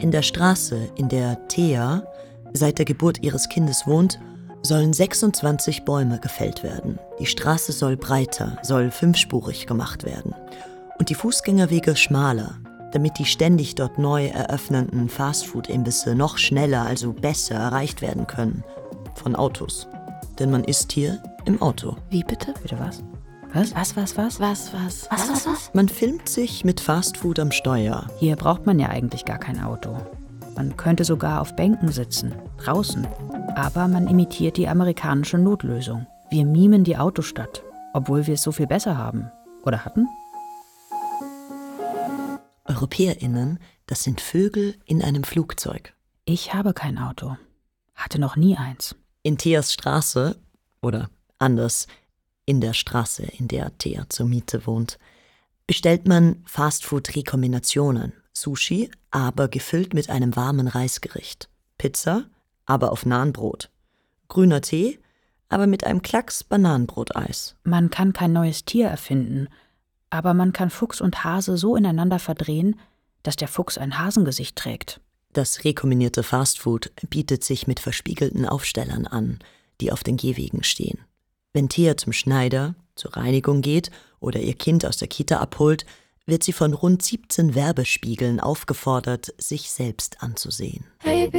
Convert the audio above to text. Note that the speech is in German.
In der Straße, in der Thea seit der Geburt ihres Kindes wohnt, sollen 26 Bäume gefällt werden. Die Straße soll breiter, soll 5-spurig gemacht werden. Und die Fußgängerwege schmaler, damit die ständig dort neu eröffnenden Fastfood-Imbisse noch schneller, also besser erreicht werden können. Von Autos. Denn man isst hier im Auto. Wie bitte? Bitte was? Was? Man filmt sich mit Fastfood am Steuer. Hier braucht man ja eigentlich gar kein Auto. Man könnte sogar auf Bänken sitzen, draußen. Aber man imitiert die amerikanische Notlösung. Wir mimen die Autostadt, obwohl wir es so viel besser haben. Oder hatten? EuropäerInnen, das sind Vögel in einem Flugzeug. Ich habe kein Auto. Hatte noch nie eins. In Theas Straße, oder anders, in der Straße, in der Thea zur Miete wohnt, bestellt man Fastfood-Rekombinationen. Sushi, aber gefüllt mit einem warmen Reisgericht. Pizza, aber auf Nahenbrot. Grüner Tee, aber mit einem Klacks Bananenbroteis. Man kann kein neues Tier erfinden, aber man kann Fuchs und Hase so ineinander verdrehen, dass der Fuchs ein Hasengesicht trägt. Das rekombinierte Fastfood bietet sich mit verspiegelten Aufstellern an, die auf den Gehwegen stehen. Wenn Thea zum Schneider, zur Reinigung geht oder ihr Kind aus der Kita abholt, wird sie von rund 17 Werbespiegeln aufgefordert, sich selbst anzusehen.